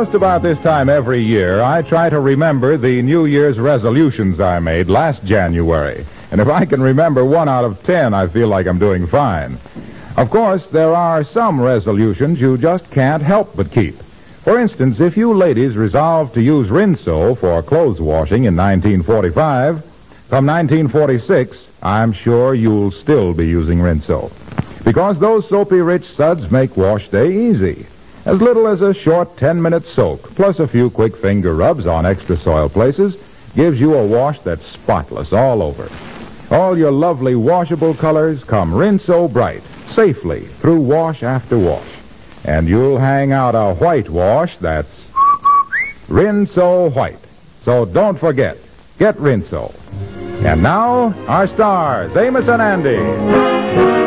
Just about this time every year, I try to remember the New Year's resolutions I made last January. And if I can remember 1 out of 10, I feel like I'm doing fine. Of course, there are some resolutions you just can't help but keep. For instance, if you ladies resolve to use Rinso for clothes washing in 1945, from 1946, I'm sure you'll still be using Rinso. Because those soapy-rich suds make wash day easy. As little as a short 10-minute soak, plus a few quick finger rubs on extra soil places, gives you a wash that's spotless all over. All your lovely washable colors come Rinso Bright, safely through wash after wash. And you'll hang out a white wash that's Rinso White. So don't forget, get Rinso. And now, our stars, Amos and Andy.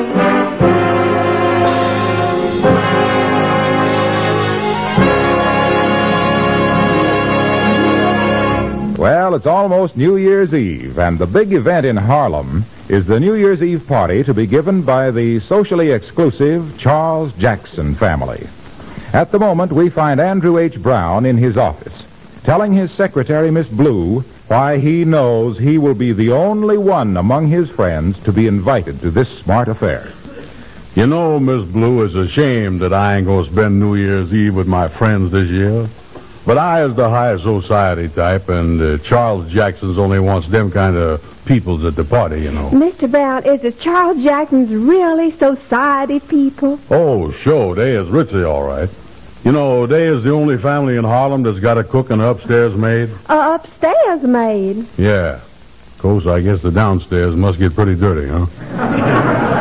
Well, it's almost New Year's Eve, and the big event in Harlem is the New Year's Eve party to be given by the socially exclusive Charles Jackson family. At the moment, we find Andrew H. Brown in his office, telling his secretary, Miss Blue, why he knows he will be the only one among his friends to be invited to this smart affair. You know, Miss Blue, it's a shame that I ain't going to spend New Year's Eve with my friends this year. But I is the high society type, and Charles Jackson's only wants them kind of peoples at the party, you know. Mr. Brown, is the Charles Jacksons really society people? Oh, sure, they is richly all right. You know, they is the only family in Harlem that's got a cook and an upstairs maid. Upstairs maid? Yeah. Of course, I guess the downstairs must get pretty dirty, huh?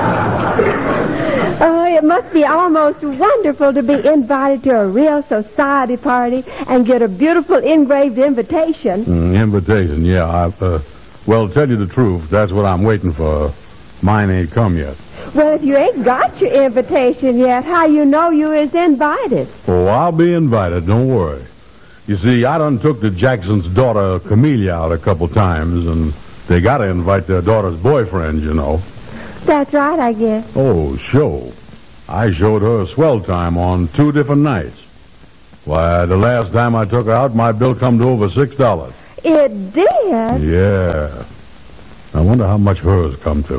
It must be almost wonderful to be invited to a real society party and get a beautiful engraved invitation. Invitation, yeah. Well, to tell you the truth, that's what I'm waiting for. Mine ain't come yet. Well, if you ain't got your invitation yet, how you know you is invited? Oh, I'll be invited, don't worry. You see, I done took the Jackson's daughter, Camellia, out a couple times, and they gotta invite their daughter's boyfriend, you know. That's right, I guess. Oh, sure. I showed her a swell time on 2 different nights. Why, the last time I took her out, my bill come to over $6. It did? Yeah. I wonder how much hers come to.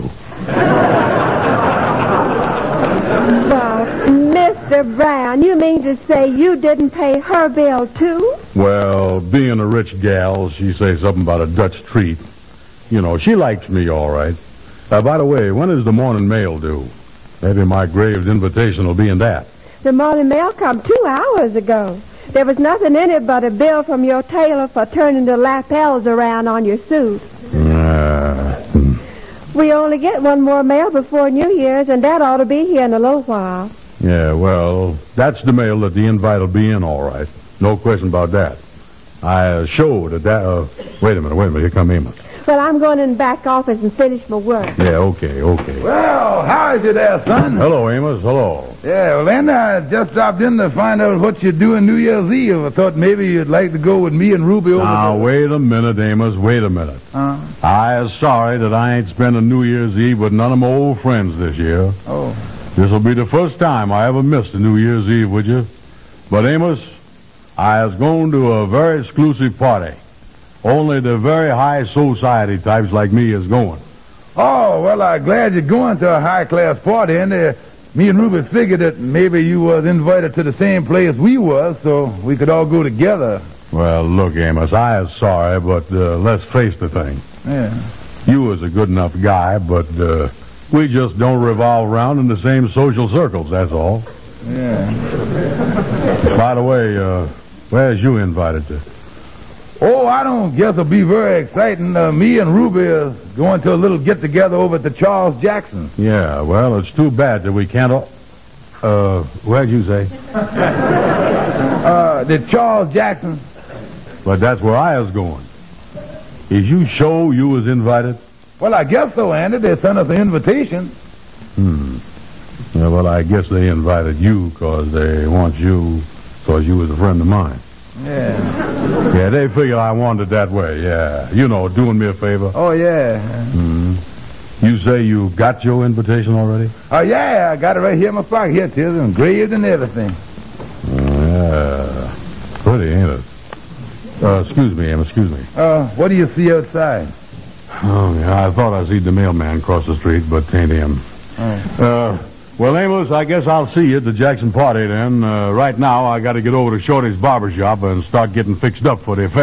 Well, Mr. Brown, you mean to say you didn't pay her bill, too? Well, being a rich gal, she say something about a Dutch treat. You know, she likes me all right. By the way, when is the morning mail due? Maybe my Graves invitation will be in that. The morning mail come 2 hours ago. There was nothing in it but a bill from your tailor for turning the lapels around on your suit. We only get one more mail before New Year's, and that ought to be here in a little while. Yeah, well, that's the mail that the invite will be in, all right. No question about that. I showed that. Wait a minute. Here come Amos. Well, I'm going in the back office and finish my work. Yeah, okay. Well, how is you there, son? Hello, Amos. Hello. Yeah, well, then I just dropped in to find out what you're doing New Year's Eve. I thought maybe you'd like to go with me and Ruby over Now, wait a minute, Amos. Wait a minute. I is sorry that I ain't spending New Year's Eve with none of my old friends this year. Oh. This'll be the first time I ever missed a New Year's Eve with you. But, Amos, I is going to a very exclusive party. Only the very high society types like me is going. Oh, well, I'm glad you're going to a high-class party. And me and Ruby figured that maybe you was invited to the same place we was, so we could all go together. Well, look, Amos, I is sorry, but let's face the thing. Yeah. You was a good enough guy, but we just don't revolve around in the same social circles, that's all. Yeah. By the way, where's you invited to? Oh, I don't guess it'll be very exciting. Me and Ruby are going to a little get-together over at the Charles Jackson. Yeah, well, it's too bad that we can't where'd you say? The Charles Jackson. But that's where I was going. Is you sure you was invited? Well, I guess so, Andy. They sent us an invitation. Yeah, well, I guess they invited you because they want you because you was a friend of mine. Yeah. Yeah, they figured I wanted it that way, yeah. You know, doing me a favor. Oh, yeah. You say you got your invitation already? Oh, yeah, I got it right here in my pocket. Here it is, engraved and everything. Yeah. pretty, ain't it? Excuse me, Em, excuse me. What do you see outside? Oh, yeah, I thought I seen the mailman cross the street, but ain't him. Well, Amos, I guess I'll see you at the Jackson party then. Right now, I got to get over to Shorty's barber shop and start getting fixed up for the affair.